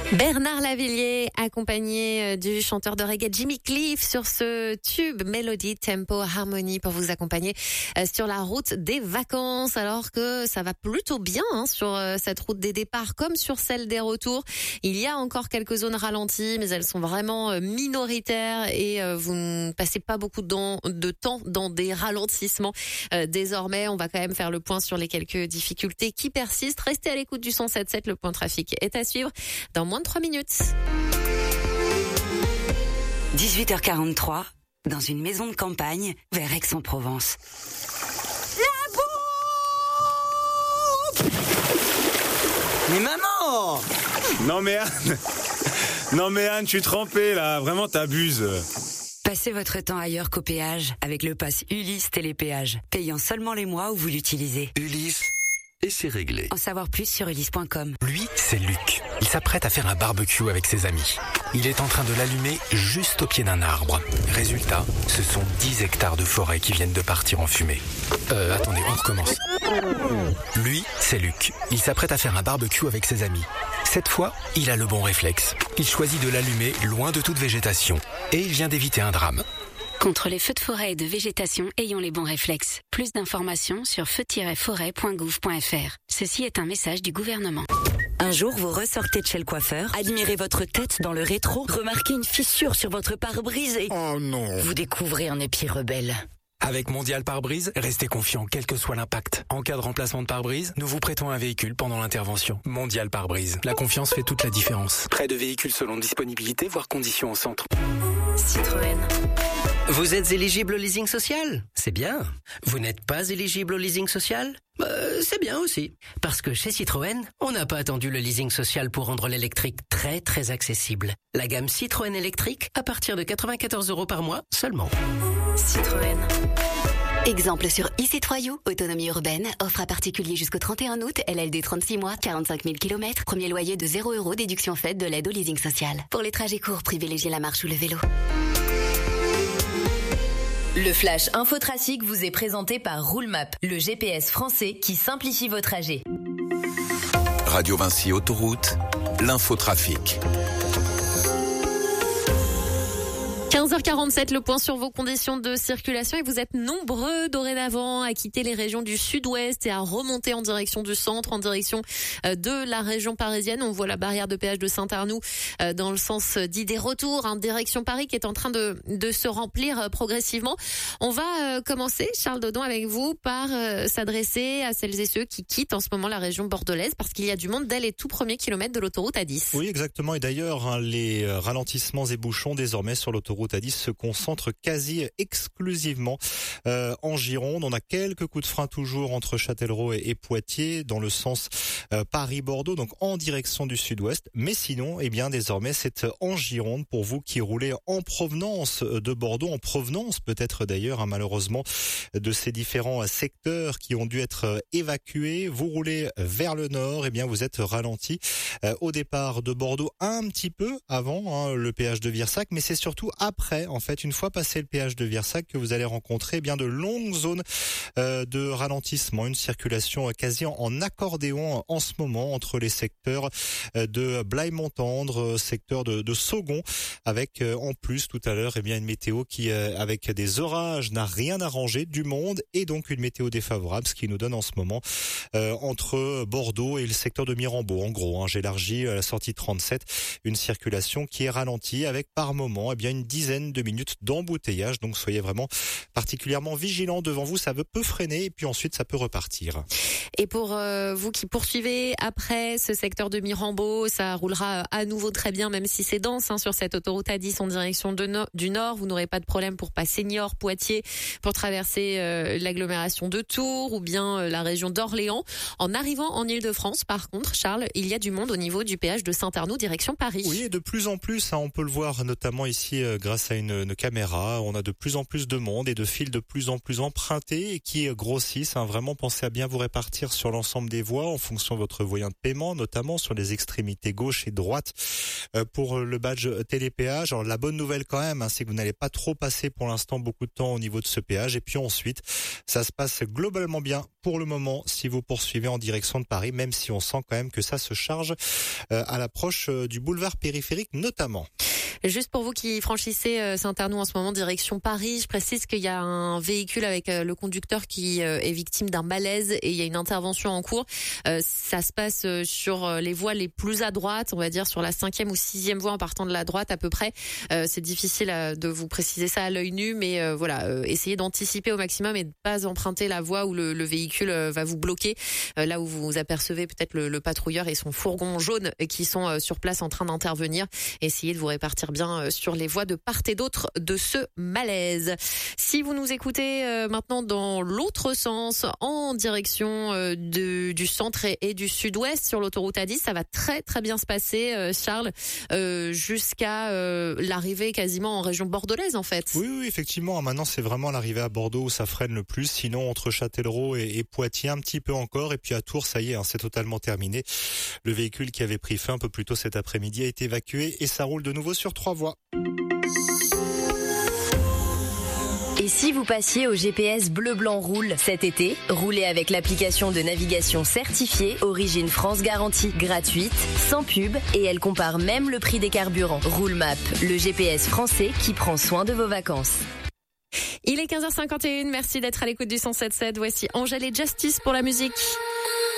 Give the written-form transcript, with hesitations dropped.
Bernard Lavilliers, accompagné du chanteur de reggae Jimmy Cliff sur ce tube Mélodie, Tempo, Harmonie pour vous accompagner sur la route des vacances. Alors que ça va plutôt bien sur cette route des départs comme sur celle des retours. Il y a encore quelques zones ralenties, mais elles sont vraiment minoritaires et vous ne passez pas beaucoup de temps dans des ralentissements. Désormais, on va quand même faire le point sur les quelques difficultés qui persistent. Restez à l'écoute du 107.7, le point trafic est à suivre dans moins de 3 minutes. 18h43, dans une maison de campagne, vers Aix-en-Provence. La bouffe! Mais maman! Non mais Anne, je suis trempé là, vraiment t'abuses. Passez votre temps ailleurs qu'au péage avec le pass Ulysse Télépéage, payant seulement les mois où vous l'utilisez. Ulysse, et c'est réglé. En savoir plus sur ulysse.com. Lui, c'est Luc. Il s'apprête à faire un barbecue avec ses amis. Il est en train de l'allumer juste au pied d'un arbre. Résultat, ce sont 10 hectares de forêt qui viennent de partir en fumée. Attendez, on recommence. Lui, c'est Luc. Il s'apprête à faire un barbecue avec ses amis. Cette fois, il a le bon réflexe. Il choisit de l'allumer loin de toute végétation. Et il vient d'éviter un drame. Contre les feux de forêt et de végétation, ayons les bons réflexes. Plus d'informations sur feu-forêt.gouv.fr. Ceci est un message du gouvernement. Un jour, vous ressortez de chez le coiffeur, admirez votre tête dans le rétro, remarquez une fissure sur votre pare-brise et... Oh non! Vous découvrez un épi rebelle. Avec Mondial Pare-Brise, restez confiant quel que soit l'impact. En cas de remplacement de pare-brise, nous vous prêtons un véhicule pendant l'intervention. Mondial Pare-Brise. La confiance fait toute la différence. Prêt de véhicules selon disponibilité, voire conditions au centre. Citroën. Vous êtes éligible au leasing social? C'est bien. Vous n'êtes pas éligible au leasing social? C'est bien aussi. Parce que chez Citroën, on n'a pas attendu le leasing social pour rendre l'électrique très très accessible. La gamme Citroën électrique à partir de 94 € par mois seulement. Citroën. Exemple sur e-C3U, autonomie urbaine, offre à particulier jusqu'au 31 août, LLD 36 mois, 45 000 km, premier loyer de 0 €, déduction faite de l'aide au leasing social. Pour les trajets courts, privilégiez la marche ou le vélo. Le Flash Infotrafic vous est présenté par Roulemap, le GPS français qui simplifie vos trajets. Radio Vinci Autoroute, l'infotrafic. 15h47, le point sur vos conditions de circulation et vous êtes nombreux dorénavant à quitter les régions du sud-ouest et à remonter en direction du centre, en direction de la région parisienne. On voit la barrière de péage de Saint-Arnoux dans le sens dit des retours, direction Paris qui est en train de se remplir progressivement. On va commencer, Charles Dodon, avec vous par s'adresser à celles et ceux qui quittent en ce moment la région bordelaise parce qu'il y a du monde dès les tout premiers kilomètres de l'autoroute A10. Oui, exactement. Et d'ailleurs, les ralentissements et bouchons désormais sur l'autoroute A10 se concentre quasi exclusivement en Gironde. On a quelques coups de frein toujours entre Châtellerault et Poitiers dans le sens Paris-Bordeaux, donc en direction du sud-ouest. Mais sinon, désormais, c'est en Gironde pour vous qui roulez en provenance de Bordeaux, en provenance peut-être d'ailleurs, malheureusement, de ces différents secteurs qui ont dû être évacués. Vous roulez vers le nord, vous êtes ralenti au départ de Bordeaux un petit peu avant le péage de Virsac, mais c'est surtout après, en fait, une fois passé le péage de Virsac, que vous allez rencontrer de longues zones de ralentissement, une circulation quasi en accordéon en ce moment entre les secteurs de Blaye-Montendre, secteur de Saugon, avec en plus tout à l'heure une météo qui, avec des orages, n'a rien arrangé, du monde et donc une météo défavorable, ce qui nous donne en ce moment entre Bordeaux et le secteur de Mirambeau. En gros, j'élargis la sortie 37, une circulation qui est ralentie avec par moment une dizaine de minutes d'embouteillage. Donc soyez vraiment particulièrement vigilants devant vous. Ça peut freiner et puis ensuite ça peut repartir. Et pour vous qui poursuivez après ce secteur de Mirambeau, ça roulera à nouveau très bien, même si c'est dense sur cette autoroute A10 en direction du nord. Vous n'aurez pas de problème pour passer Niort, Poitiers, pour traverser l'agglomération de Tours ou bien la région d'Orléans. En arrivant en Île-de-France, par contre, Charles, il y a du monde au niveau du péage de Saint-Arnoux, direction Paris. Oui, et de plus en plus, on peut le voir notamment ici grâce à une caméra. On a de plus en plus de monde et de fils de plus en plus empruntés et qui grossissent. Vraiment, pensez à bien vous répartir sur l'ensemble des voies en fonction de votre moyen de paiement, notamment sur les extrémités gauche et droite pour le badge télépéage. Alors la bonne nouvelle quand même, c'est que vous n'allez pas trop passer pour l'instant beaucoup de temps au niveau de ce péage. Et puis ensuite, ça se passe globalement bien pour le moment si vous poursuivez en direction de Paris, même si on sent quand même que ça se charge à l'approche du boulevard périphérique notamment. Juste pour vous qui franchissez Saint-Arnoux en ce moment direction Paris, je précise qu'il y a un véhicule avec le conducteur qui est victime d'un malaise et il y a une intervention en cours. Ça se passe sur les voies les plus à droite, on va dire sur la 5e ou 6e voie en partant de la droite à peu près. C'est difficile de vous préciser ça à l'œil nu, mais voilà, essayez d'anticiper au maximum et de pas emprunter la voie où le véhicule va vous bloquer. Là où vous apercevez peut-être le patrouilleur et son fourgon jaune qui sont sur place en train d'intervenir. Essayez de vous répartir bien sur les voies de part et d'autre de ce malaise. Si vous nous écoutez maintenant dans l'autre sens, en direction du centre et du sud-ouest sur l'autoroute A10, ça va très très bien se passer, Charles, jusqu'à l'arrivée quasiment en région bordelaise en fait. Oui, effectivement. Maintenant, c'est vraiment l'arrivée à Bordeaux où ça freine le plus. Sinon, entre Châtellerault et Poitiers, un petit peu encore. Et puis à Tours, ça y est, c'est totalement terminé. Le véhicule qui avait pris feu un peu plus tôt cet après-midi a été évacué et ça roule de nouveau sur 3 voies. Et si vous passiez au GPS Bleu Blanc Roule cet été, roulez avec l'application de navigation certifiée Origine France Garantie, gratuite, sans pub, et elle compare même le prix des carburants. Roulemap, le GPS français qui prend soin de vos vacances. Il est 15h51, merci d'être à l'écoute du 107.7. Voici Angèle et Justice pour la musique.